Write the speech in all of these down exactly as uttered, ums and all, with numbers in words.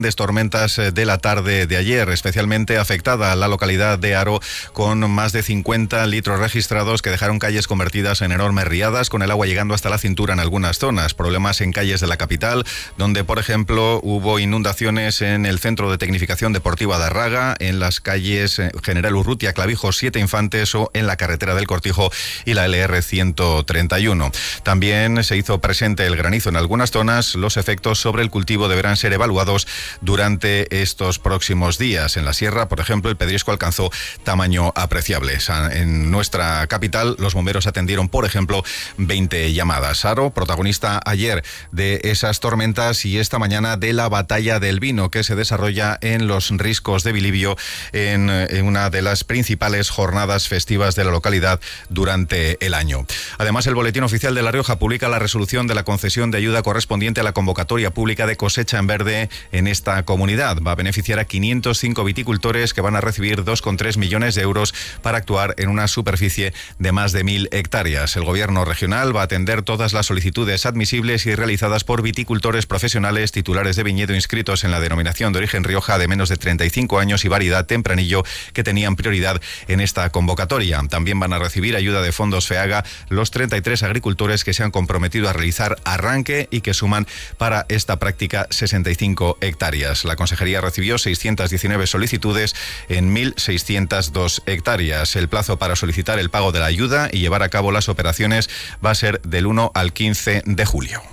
tormentas de la tarde de ayer, especialmente afectada la localidad de Haro, con más de cincuenta litros registrados que dejaron calles convertidas en enormes riadas, con el agua llegando hasta la cintura en algunas zonas. Problemas en calles de la capital, donde por ejemplo hubo inundaciones en el Centro de Tecnificación Deportiva de Arraga, en las calles General Urrutia, Clavijo, Siete Infantes o en la carretera del Cortijo y la L R ciento treinta y uno. También se hizo presente el granizo en algunas zonas. Los efectos sobre el cultivo deberán ser evaluados durante estos próximos días. En la sierra, por ejemplo, el pedrisco alcanzó tamaño apreciable. En nuestra capital, los bomberos atendieron, por ejemplo, veinte llamadas. Haro, protagonista ayer de esas tormentas y esta mañana de la batalla del vino que se desarrolla en los Riscos de Bilibio, en, en una de las principales jornadas festivas de la localidad durante el año. Además, el Boletín Oficial de La Rioja publica la resolución de la concesión de ayuda correspondiente a la convocatoria pública de cosecha en verde en esta Esta comunidad. Va a beneficiar a quinientos cinco viticultores que van a recibir dos coma tres millones de euros para actuar en una superficie de más de mil hectáreas. El gobierno regional va a atender todas las solicitudes admisibles y realizadas por viticultores profesionales titulares de viñedo inscritos en la denominación de origen Rioja de menos de treinta y cinco años y variedad tempranillo que tenían prioridad en esta convocatoria. También van a recibir ayuda de fondos FEAGA los treinta y tres agricultores que se han comprometido a realizar arranque y que suman para esta práctica sesenta y cinco hectáreas. La Consejería recibió seiscientas diecinueve solicitudes en mil seiscientas dos hectáreas. El plazo para solicitar el pago de la ayuda y llevar a cabo las operaciones va a ser del uno al quince de julio.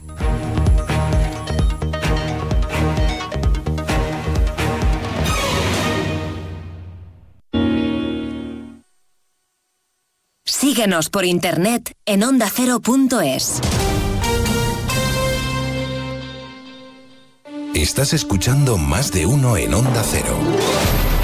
Síguenos por internet en onda cero punto es. Estás escuchando Más de Uno en Onda Cero.